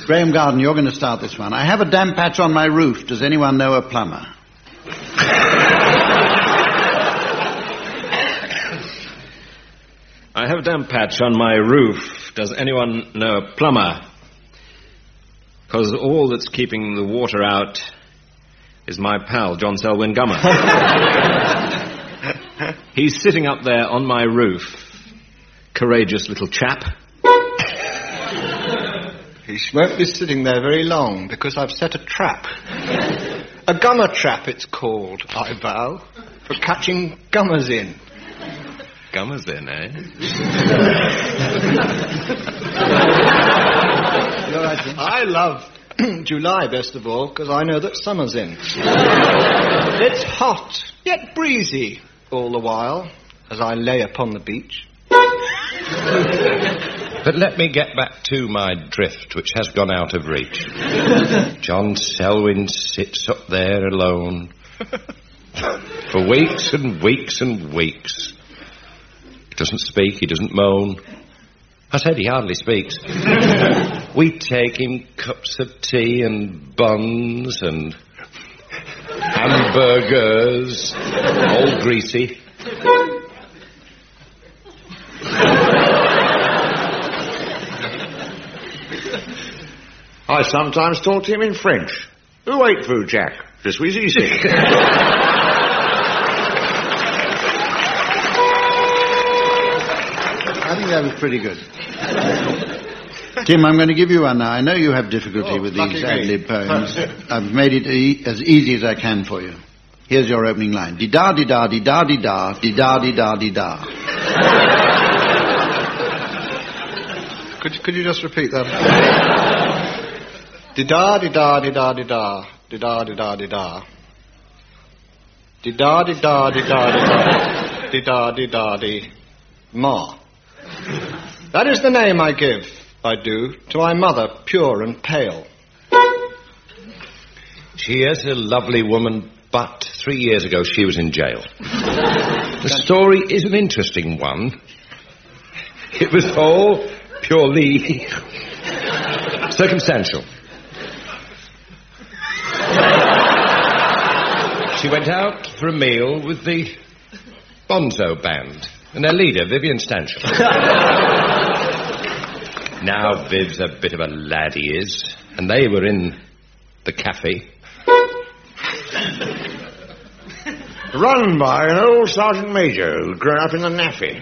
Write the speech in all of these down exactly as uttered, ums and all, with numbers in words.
Graham Garden, you're going to start this one. I have a damp patch on my roof. Does anyone know a plumber? I have a damp patch on my roof. Does anyone know a plumber? Because all that's keeping the water out is my pal, John Selwyn Gummer. He's sitting up there on my roof. Courageous little chap. He won't be sitting there very long, because I've set a trap. A gummer trap, it's called, I vow, for catching gummers in. Gummers in, eh? I love July best of all, because I know that summer's in. It's hot, yet breezy all the while, as I lay upon the beach. But let me get back to my drift, which has gone out of reach. John Selwyn sits up there alone for weeks and weeks and weeks. He doesn't speak, he doesn't moan. I said he hardly speaks. We take him cups of tea and buns and hamburgers, all greasy. I sometimes talk to him in French. Who ate food, Jack? Je suis ici. I think that was pretty good. Tim, I'm going to give you one now. I know you have difficulty Oh, with lucky these me. ad-lib poems. I've made it e- as easy as I can for you. Here's your opening line. Di-da, di-da, di-da, di-da, di-da, di-da, di-da. Could, could you just repeat that? Di-da, di-da, di-da, di-da, di-da, di-da, di-da. Di-da, di-da, di-da, di-da, di-da, di-da, di. Ma. That is the name I give, I do, to my mother, pure and pale. She is a lovely woman, but three years ago she was in jail. The story is an interesting one. It was all purely circumstantial. She went out for a meal with the Bonzo Band and their leader, Vivian Stanshall. Now Viv's a bit of a lad, he is, and they were in the cafe. Run by an old sergeant major who'd grown up in the naffy.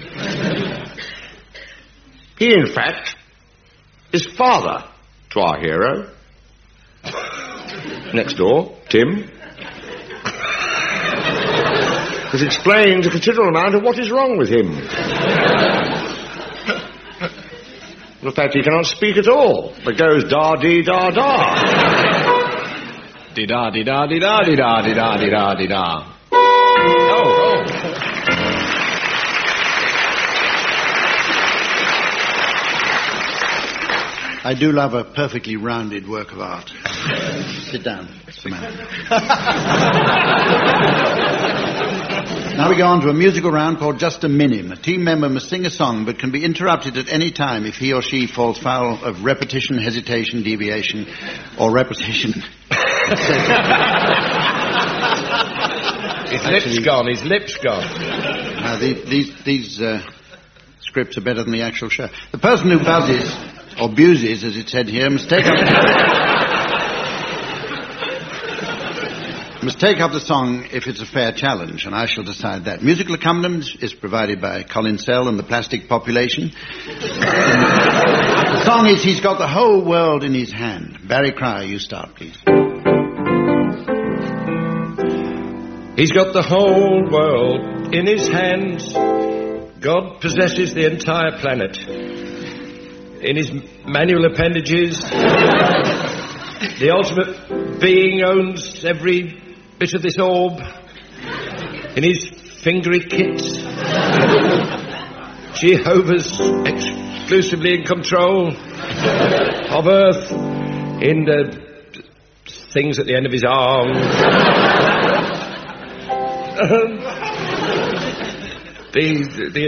He, in fact, is father to our hero. Next door, Tim. This explains a considerable amount of what is wrong with him. The fact he cannot speak at all, but goes da-dee-da-da. Di-da-di-da-di-da-di-da-di-da-di-da-di-da. Oh, oh. I do love a perfectly rounded work of art. Sit down, Samantha. Now we go on to a musical round called Just a Minim. A team member must sing a song but can be interrupted at any time if he or she falls foul of repetition, hesitation, deviation, or repetition. His lips gone, his lips gone. Uh, the, these these uh, scripts are better than the actual show. The person who buzzes, or buses, as it said here, must take up... must take up the song if it's a fair challenge, and I shall decide that. Musical accompaniment is provided by Colin Sell and the Plastic Population. The song is He's Got the Whole World in His Hand. Barry Cryer, you start, please. He's got the whole world in his hands. God possesses the entire planet. In his manual appendages, the ultimate being owns every bit of this orb. In his fingery kits, she hovers exclusively in control of Earth in the things at the end of his arm. the, the